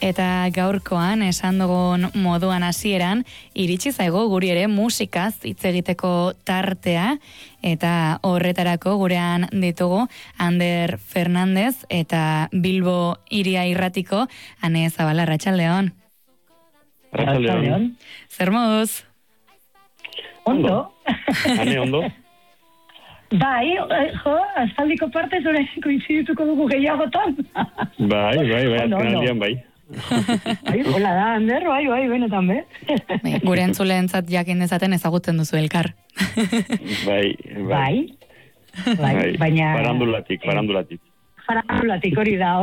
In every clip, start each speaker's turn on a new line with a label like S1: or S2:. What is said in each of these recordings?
S1: Eta gaurkoan, esan dugun moduan hasieran, iritsi zaigo guri ere musikaz hitz egiteko tartea, eta horretarako gurean ditugu Ander Fernandez eta Bilbo Iria Irratiko Ane Zabala. Arratsaldeon.
S2: Arratsaldeon.
S1: Zer moduz?
S2: Ondo. Ane, ondo?
S3: Bai, aspaldiko parte zure koinzidituko dugu gehiagotan.
S2: Bai, azkenaldian bai.
S3: Hola da, Ander, bai, benetan, be.
S1: Gure entzuleentzat jakin dezaten ezagutzen duzu elkar.
S2: Bai.
S3: Baina... Farandulatik, hori da.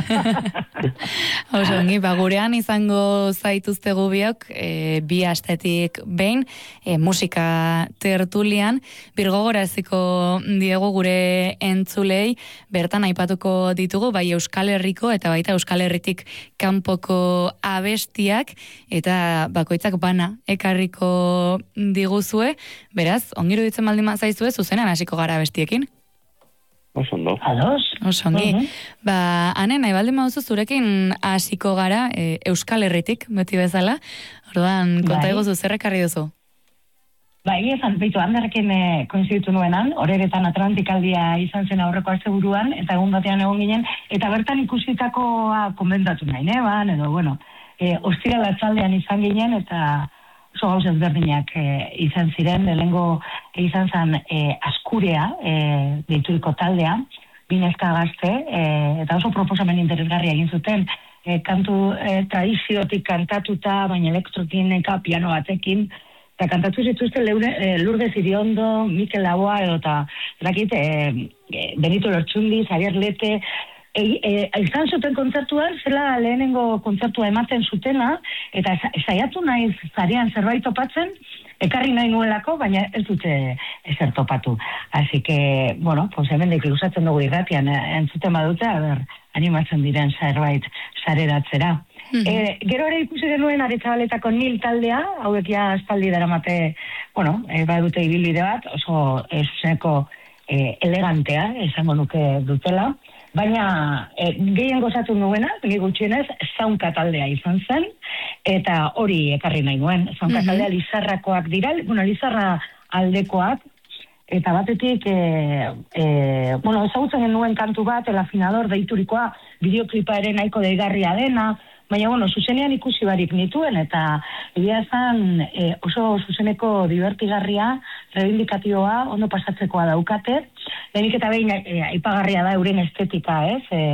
S1: Oso, ongi, gurean izango zaituztegu biok, bi astetik behin, musika tertulian, birgogoraziko diegu gure entzulei, bertan aipatuko ditugu, bai Euskal Herriko eta baita Euskal Herritik kanpoko abestiak, eta bakoitzak bana ekarriko diguzue, beraz, ongiru ditzen baldin zaizue, zuzenan hasiko gara abestiekin.
S2: Oso ondo.
S3: Ados.
S1: Oso ongi. Ane, nahi baldin mauzu zurekin hasiko gara Euskal Herritik, beti bezala. Orduan, konta egozu, zer ekarri duzu?
S3: Bai, esan, beitu, Anderrekin koinziditu nuenan, horeretan Atlantikaldia izan zen aurreko asteburuan, eta egun batean egon ginen, eta bertan ikusitakoa komentatu nahi, edo, ostirala txaldean izan ginen, eta oso gauz ezberdinak izan ziren, lehenengo izan zen Askurea, deituriko taldea, binezka gazte, eta oso proposamen interesgarria egin zuten, kantu tradiziotik kantatuta, baina elektrokinika piano batekin, eta kantatu zituzten Lourdes Iriondo, Mikel Laboa, eta Benito Lertxundi, Xavier Lete, izan zuten kontzertuan, zela lehenengo kontzertua ematen zutena, eta saiatu naiz zarean zerbait topatzen, ekarri nahi nuelako, baina ez dute ezer topatu. Así que, hemendik luzatzen dugu irratian, entzuten badute, animatzen diren zerbait zareratzera. Gero ere ikusi denuen Aretzabaletako Nil taldea, hauek ja aspaldi daramate, badute ibilbide bat, oso zuzeneko elegantea, esango nuke dutela, baina gehien gozatu nuena, gutxienez, Zaunka taldea izan zen, eta hori ekarri nahi nuen. Zaunka taldea Lizarrakoak dira, Lizarra aldekoak, eta batetik, ezagutzen genuen kantu bat, El Afinador deiturikoa, bideoklipa ere nahiko deigarria dena, baina, zuzenean ikusi barik nituen, eta egia esan oso zuzeneko divertigarria, reivindikatioa, ondo pasatzekoa daukate, lehenik eta behin aipagarria da euren estetika,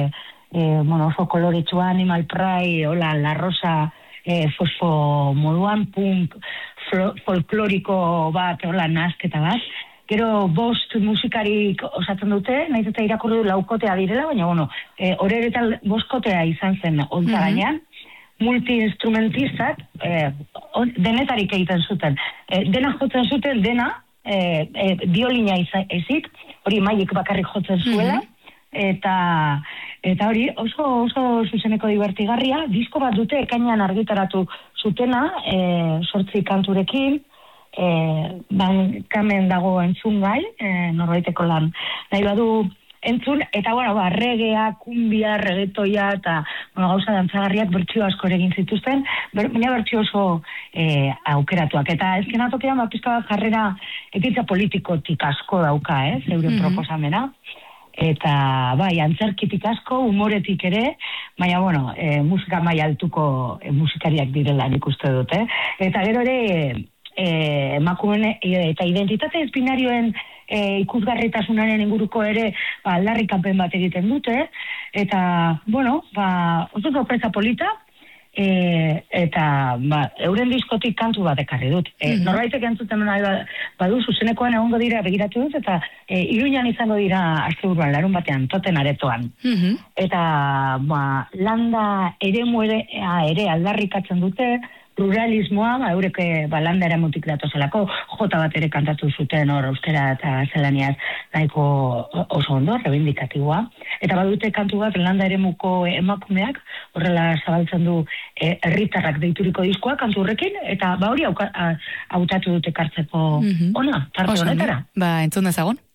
S3: oso koloritsua, Animal Pride, hola, La Rosa, fosfo moduan, punk, folkloriko bat, hola, nazketa bat, gero bost musikarik osatzen dute, nahiz eta irakurdu laukotea direla, baina, horeretan bostkotea izan zen ontza gainean, multi-instrumentistak denetarik egiten zuten. Dena jotzen zuten, biolina ezik, hori maiek bakarrik jotzen zuela, eta hori oso zuzeneko divertigarria, disko bat dute ekainean argitaratu zutena, 8 kanturekin, kamen dago entzun gai, norbaiteko lan nahi badu entzun, eta regea, kumbia, regetoia, eta gauza dantzagarriak bertsio asko egin zituzten, baina bertsio oso aukeratuak. Eta ezkenatokean, pizka bat jarrera ekintza politikotik asko dauka, euren proposamena. Eta, antzerkitik asko, humoretik ere, baina, musika maila altuko musikariak direla nik uste dute. Eta gero ere, emakumeen eta identitate espinarioen ikusgarritasunaren inguruko ere aldarrikapen bat egiten dute, eta, oso sorpresa polita, eta euren diskotik kantu bat ekarri dut. Norbaitek entzuten badu zuzenekoan egongo dira begiratu dut, eta Iruñan izango dira asteburuan, larun batean, Toten Aretoan. Eta landa eremu ere aldarrikatzen dute, pluralismoa, eurek landa eramutik datozelako, jota bat ere kantatu zuten hor euskera eta zelaniaz nahiko oso ondo, reivindikatiboa. Eta badute kantu bat landa eremuko emakumeak, horrela zabaltzen du herritarrak deituriko diskoa kantu horrekin, eta hori hautatu dute kartzeko ona, tarte honetara.
S1: Entzun dezagun.